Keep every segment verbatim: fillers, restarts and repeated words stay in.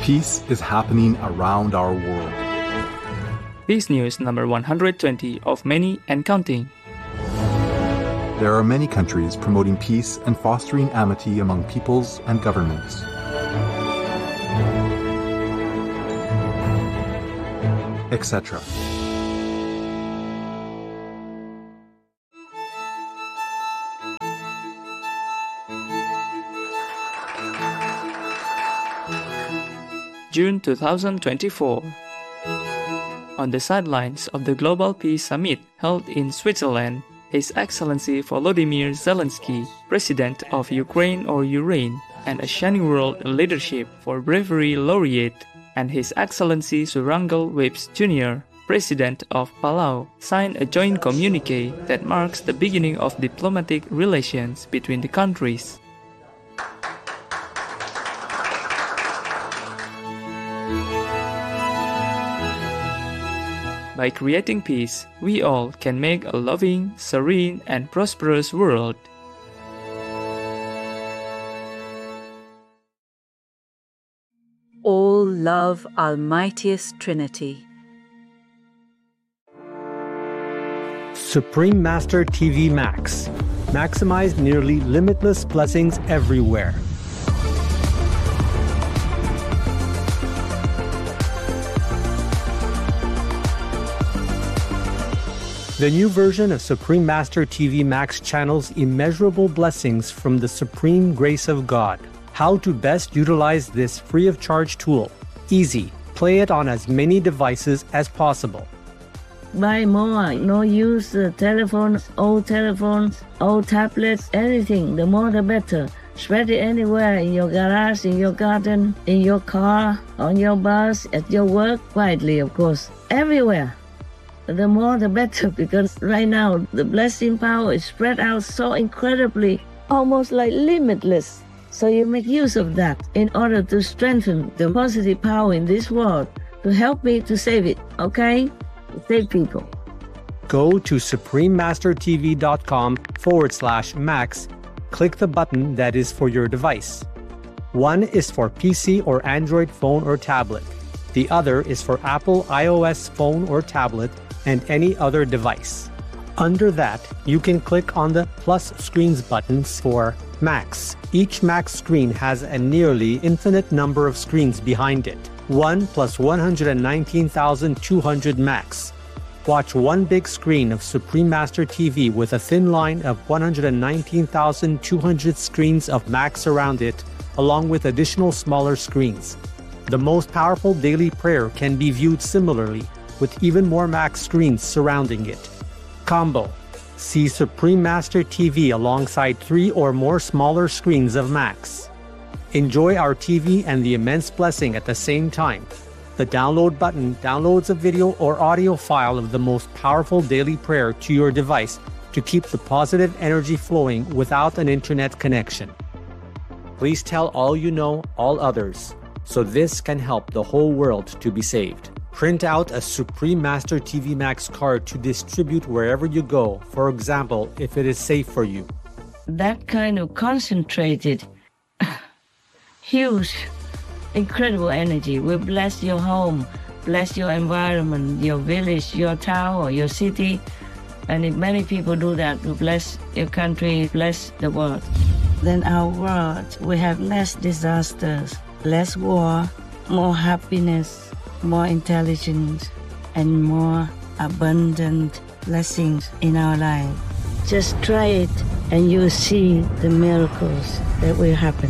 Peace is happening around our world. Peace News number one hundred twenty of many and counting. There are many countries promoting peace and fostering amity among peoples and governments. et cetera. June two thousand twenty-four. On the sidelines of the Global Peace Summit held in Switzerland, His Excellency Volodymyr Zelensky, President of Ukraine or Ukraine, and a Shining World Leadership for Bravery Laureate, and His Excellency Surangel Wipes Junior, President of Palau, signed a joint communique that marks the beginning of diplomatic relations between the countries. By creating peace, we all can make a loving, serene, and prosperous world. All love Almightiest Trinity. Supreme Master T V Max. Maximize nearly limitless blessings everywhere. The new version of Supreme Master T V Max channels immeasurable blessings from the supreme grace of God. How to best utilize this free of charge tool. Easy. Play it on as many devices as possible. Buy more. No use uh, telephones, old telephones, old tablets, anything. The more the better. Spread it anywhere, in your garage, in your garden, in your car, on your bus, at your work, quietly of course. Everywhere. The more the better, because right now the blessing power is spread out so incredibly, almost like limitless. So you make use of that in order to strengthen the positive power in this world, to help me to save it, okay? To save people. Go to suprememastertv.com forward slash max. Click the button that is for your device. One is for P C or Android phone or tablet. The other is for Apple iOS phone or tablet and any other device. Under that, you can click on the plus screens buttons for Max. Each Max screen has a nearly infinite number of screens behind it. one plus one hundred nineteen thousand two hundred Max. Watch one big screen of Supreme Master T V with a thin line of one hundred nineteen thousand two hundred screens of Max around it, along with additional smaller screens. The most powerful daily prayer can be viewed similarly, with even more Max screens surrounding it. Combo. See Supreme Master T V alongside three or more smaller screens of Max. Enjoy our T V and the immense blessing at the same time. The download button downloads a video or audio file of the most powerful daily prayer to your device to keep the positive energy flowing without an internet connection. Please tell all you know, all others, so this can help the whole world to be saved. Print out a Supreme Master T V Max card to distribute wherever you go, for example, if it is safe for you. That kind of concentrated, huge, incredible energy will bless your home, bless your environment, your village, your town, or your city. And if many people do that, will bless your country, bless the world. Then our world will have less disasters, less war, more happiness, more intelligence, and more abundant blessings in our life. Just try it and you'll see the miracles that will happen.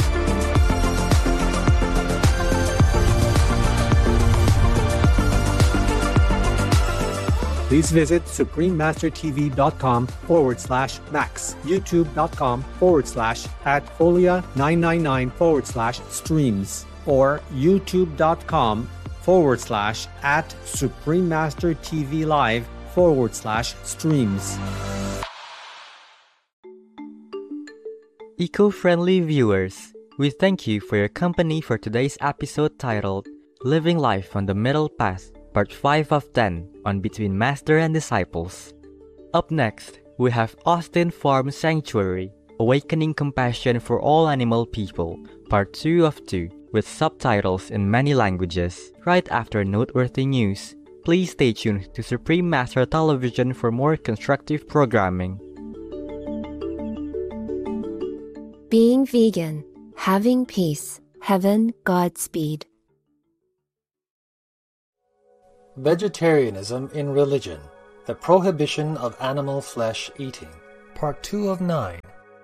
Please visit suprememastertv.com forward slash max, youtube.com forward slash at folia 999 forward slash streams, or youtube.com forward slash at Supreme Master T V Live forward slash streams. Eco-friendly viewers, we thank you for your company for today's episode titled Living Life on the Middle Path, Part five of ten on Between Master and Disciples. Up next, we have Austin Farm Sanctuary, Awakening Compassion for All Animal People, Part two of two. with subtitles in many languages, right after noteworthy news. Please stay tuned to Supreme Master Television for more constructive programming. Being vegan, having peace, heaven, Godspeed. Vegetarianism in Religion, the Prohibition of Animal Flesh Eating, Part two of nine.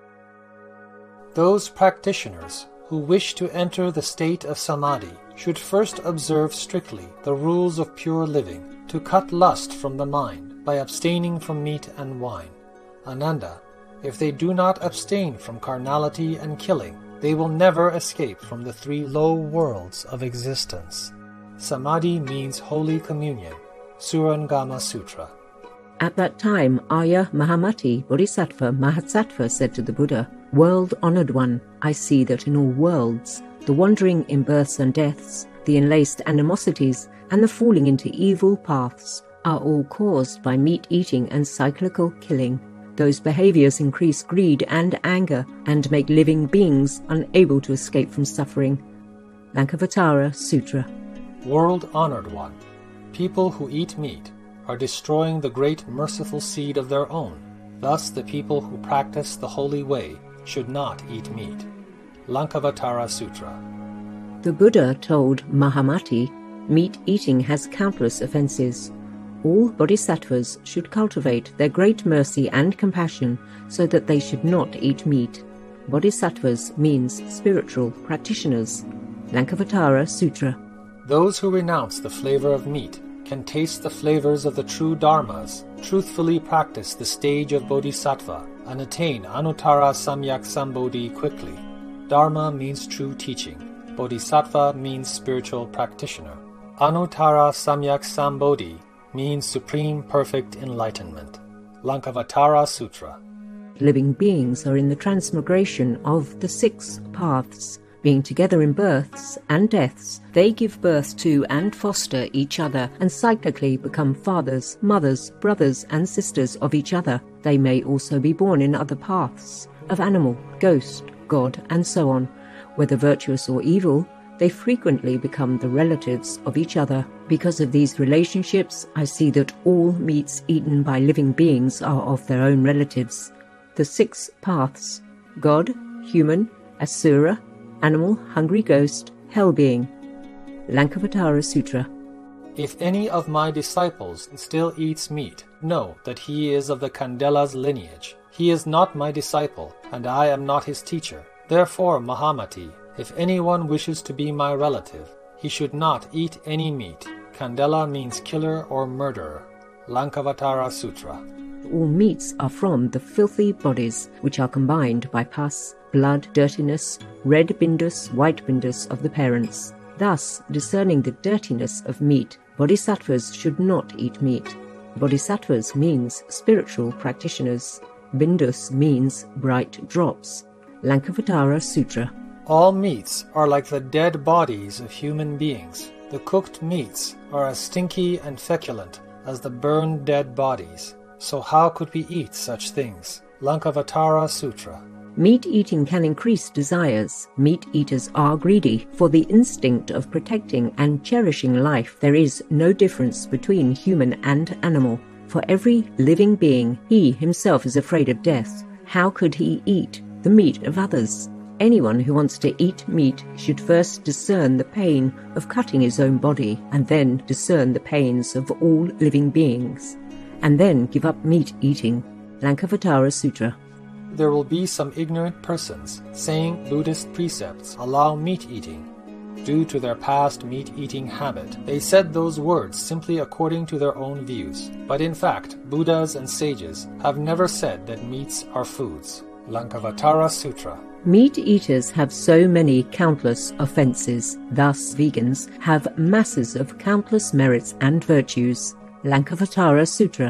Those practitioners who wish to enter the state of Samadhi should first observe strictly the rules of pure living, to cut lust from the mind by abstaining from meat and wine. Ananda, if they do not abstain from carnality and killing, they will never escape from the three low worlds of existence. Samadhi means Holy Communion. Surangama Sutra. At that time, Arya Mahamati Bodhisattva Mahasattva said to the Buddha, "World-honored one, I see that in all worlds, the wandering in births and deaths, the enlaced animosities, and the falling into evil paths are all caused by meat-eating and cyclical killing. Those behaviors increase greed and anger and make living beings unable to escape from suffering." Lankavatara Sutra. World-honored one, people who eat meat are destroying the great merciful seed of their own. Thus the people who practice the holy way should not eat meat. Lankavatara Sutra. The Buddha told Mahamati, meat eating has countless offences. All bodhisattvas should cultivate their great mercy and compassion so that they should not eat meat. Bodhisattvas means spiritual practitioners. Lankavatara Sutra. Those who renounce the flavor of meat can taste the flavors of the true dharmas, truthfully practice the stage of bodhisattva, and attain Anuttara Samyak Sambodhi quickly. Dharma means true teaching. Bodhisattva means spiritual practitioner. Anuttara Samyak Sambodhi means supreme perfect enlightenment. Lankavatara Sutra. Living beings are in the transmigration of the six paths. Being together in births and deaths, they give birth to and foster each other and cyclically become fathers, mothers, brothers and sisters of each other. They may also be born in other paths, of animal, ghost, god and so on. Whether virtuous or evil, they frequently become the relatives of each other. Because of these relationships, I see that all meats eaten by living beings are of their own relatives. The six paths: God, human, asura, animal, hungry ghost, hell being. Lankavatara Sutra. If any of my disciples still eats meat, know that he is of the Kandela's lineage. He is not my disciple, and I am not his teacher. Therefore, Mahamati, if anyone wishes to be my relative, he should not eat any meat. Kandela means killer or murderer. Lankavatara Sutra. All meats are from the filthy bodies, which are combined by pus, blood, dirtiness, red bindus, white bindus of the parents. Thus, discerning the dirtiness of meat, bodhisattvas should not eat meat. Bodhisattvas means spiritual practitioners. Bindus means bright drops. Lankavatara Sutra. All meats are like the dead bodies of human beings. The cooked meats are as stinky and feculent as the burned dead bodies. So how could we eat such things? Lankavatara Sutra. Meat eating can increase desires. Meat eaters are greedy. For the instinct of protecting and cherishing life, there is no difference between human and animal. For every living being, he himself is afraid of death. How could he eat the meat of others? Anyone who wants to eat meat should first discern the pain of cutting his own body, and then discern the pains of all living beings, and then give up meat eating. Lankavatara Sutra. There will be some ignorant persons saying Buddhist precepts allow meat eating. Due to their past meat-eating habit, they said those words simply according to their own views. But in fact, Buddhas and sages have never said that meats are foods. Lankavatara Sutra. Meat eaters have so many countless offences. Thus, vegans have masses of countless merits and virtues. Lankavatara Sutra.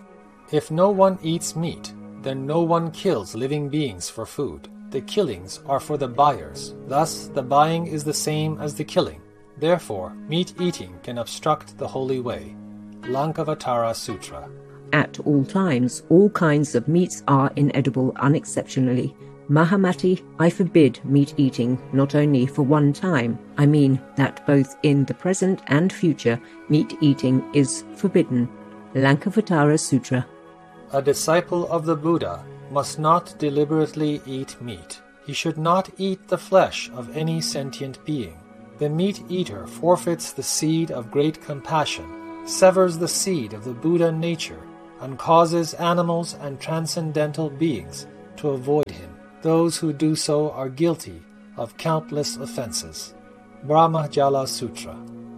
If no one eats meat, then no one kills living beings for food. The killings are for the buyers. Thus, the buying is the same as the killing. Therefore, meat eating can obstruct the holy way. Lankavatara Sutra. At all times, all kinds of meats are inedible unexceptionally. Mahamati, I forbid meat eating not only for one time, I mean that both in the present and future, meat eating is forbidden. Lankavatara Sutra. A disciple of the Buddha must not deliberately eat meat. He should not eat the flesh of any sentient being. The meat eater forfeits the seed of great compassion, severs the seed of the Buddha nature, and causes animals and transcendental beings to avoid him. Those who do so are guilty of countless offenses. Brahmajala Sutra,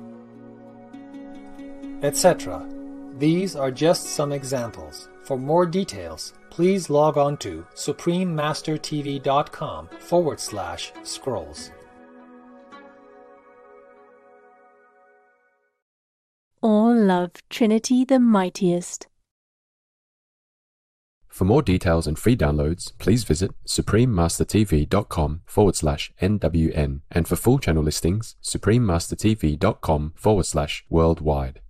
et cetera. These are just some examples. For more details, please log on to suprememastertv.com forward slash scrolls. All love Trinity the Mightiest. For more details and free downloads, please visit suprememastertv.com forward slash NWN. And for full channel listings, suprememastertv.com forward slash worldwide.